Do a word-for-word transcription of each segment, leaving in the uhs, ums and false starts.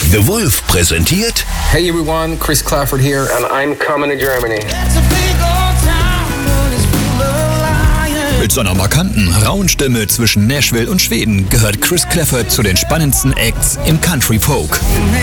The Wolf präsentiert. Hey everyone, Chris Clafford here and I'm coming to Germany. Mit seiner markanten, rauen Stimme zwischen Nashville und Schweden gehört Chris Clafford zu den spannendsten Acts im Country Folk.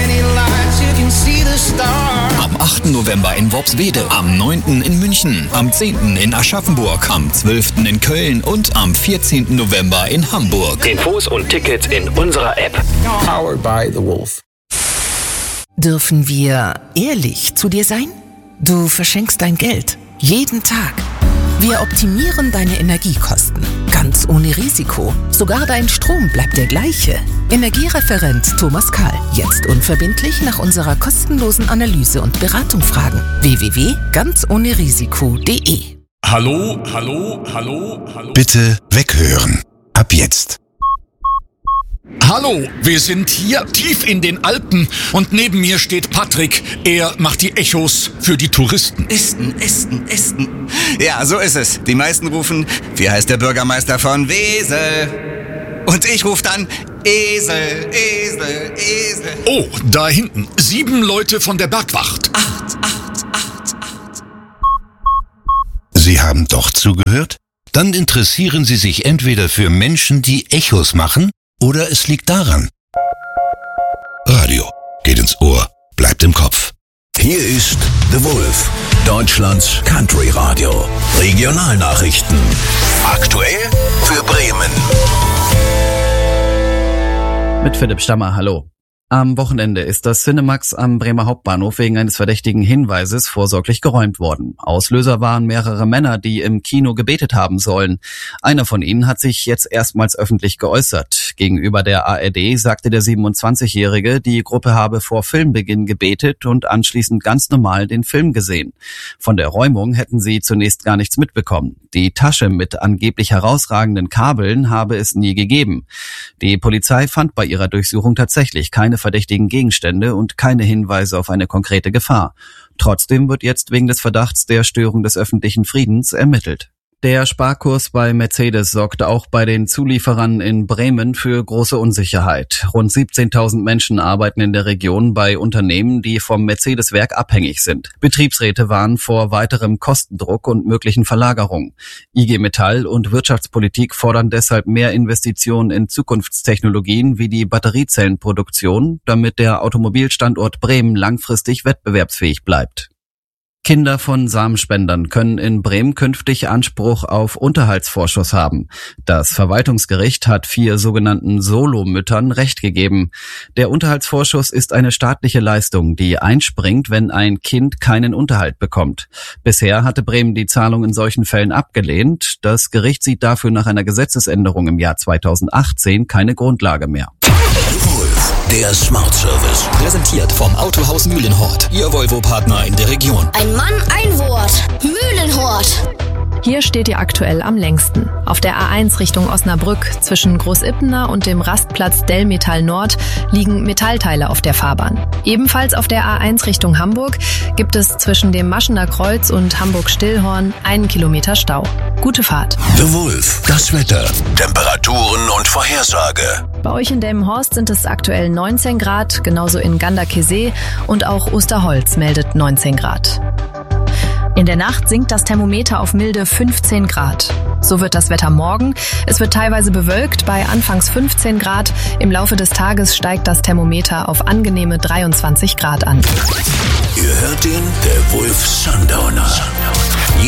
Am achten November in Worpswede, am neunten in München, am zehnten in Aschaffenburg, am zwölften in Köln und am vierzehnten November in Hamburg. Infos und Tickets in unserer App. Powered by The Wolf. Dürfen wir ehrlich zu dir sein? Du verschenkst dein Geld. Jeden Tag. Wir optimieren deine Energiekosten. Ganz ohne Risiko. Sogar dein Strom bleibt der gleiche. Energiereferent Thomas Kahl. Jetzt unverbindlich nach unserer kostenlosen Analyse und Beratung fragen. w w w punkt ganz ohne risiko punkt d e. Hallo, hallo, hallo, hallo. Bitte weghören. Ab jetzt. Hallo, wir sind hier tief in den Alpen und neben mir steht Patrick. Er macht die Echos für die Touristen. Esten, Esten, Esten. Ja, so ist es. Die meisten rufen, wie heißt der Bürgermeister von Wesel? Und ich rufe dann, Esel, Esel, Esel. Oh, da hinten, sieben Leute von der Bergwacht. Acht, acht, acht, acht. Sie haben doch zugehört? Dann interessieren Sie sich entweder für Menschen, die Echos machen, oder es liegt daran. Radio geht ins Ohr, bleibt im Kopf. Hier ist The Wolf, Deutschlands Country Radio. Regionalnachrichten. Aktuell für Bremen. Mit Philipp Stammer, hallo. Am Wochenende ist das Cinemax am Bremer Hauptbahnhof wegen eines verdächtigen Hinweises vorsorglich geräumt worden. Auslöser waren mehrere Männer, die im Kino gebetet haben sollen. Einer von ihnen hat sich jetzt erstmals öffentlich geäußert. Gegenüber der A R D sagte der siebenundzwanzigjährige, die Gruppe habe vor Filmbeginn gebetet und anschließend ganz normal den Film gesehen. Von der Räumung hätten sie zunächst gar nichts mitbekommen. Die Tasche mit angeblich herausragenden Kabeln habe es nie gegeben. Die Polizei fand bei ihrer Durchsuchung tatsächlich keine verdächtigen Gegenstände und keine Hinweise auf eine konkrete Gefahr. Trotzdem wird jetzt wegen des Verdachts der Störung des öffentlichen Friedens ermittelt. Der Sparkurs bei Mercedes sorgt auch bei den Zulieferern in Bremen für große Unsicherheit. Rund siebzehntausend Menschen arbeiten in der Region bei Unternehmen, die vom Mercedes-Werk abhängig sind. Betriebsräte warnen vor weiterem Kostendruck und möglichen Verlagerungen. I G Metall und Wirtschaftspolitik fordern deshalb mehr Investitionen in Zukunftstechnologien wie die Batteriezellenproduktion, damit der Automobilstandort Bremen langfristig wettbewerbsfähig bleibt. Kinder von Samenspendern können in Bremen künftig Anspruch auf Unterhaltsvorschuss haben. Das Verwaltungsgericht hat vier sogenannten Solomüttern Recht gegeben. Der Unterhaltsvorschuss ist eine staatliche Leistung, die einspringt, wenn ein Kind keinen Unterhalt bekommt. Bisher hatte Bremen die Zahlung in solchen Fällen abgelehnt. Das Gericht sieht dafür nach einer Gesetzesänderung im Jahr zweitausendachtzehn keine Grundlage mehr. Der Smart Service. Präsentiert vom Autohaus Mühlenhort, Ihr Volvo-Partner in der Region. Ein Mann, ein Wort. Mühlenhort. Hier steht ihr aktuell am längsten. Auf der A eins Richtung Osnabrück zwischen Großippener und dem Rastplatz Delmetall Nord liegen Metallteile auf der Fahrbahn. Ebenfalls auf der A eins Richtung Hamburg gibt es zwischen dem Maschener Kreuz und Hamburg-Stillhorn einen Kilometer Stau. Gute Fahrt. The Wolf, das Wetter, Temperaturen und Vorhersage. Bei euch in Delmenhorst sind es aktuell neunzehn Grad, genauso in Ganderkesee und auch Osterholz meldet neunzehn Grad. In der Nacht sinkt das Thermometer auf milde fünfzehn Grad. So wird das Wetter morgen. Es wird teilweise bewölkt bei anfangs fünfzehn Grad. Im Laufe des Tages steigt das Thermometer auf angenehme dreiundzwanzig Grad an. Ihr hört den, der Wolf Sundowner.